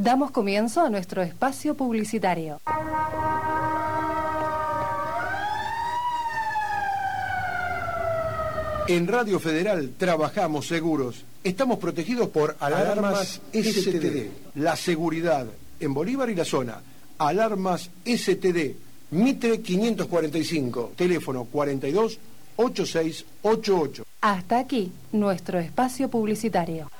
Damos comienzo a nuestro espacio publicitario. En Radio Federal trabajamos seguros. Estamos protegidos por Alarmas STD. La seguridad en Bolívar y la zona. Alarmas STD. Mitre 545. Teléfono 42 8688. Hasta aquí nuestro espacio publicitario.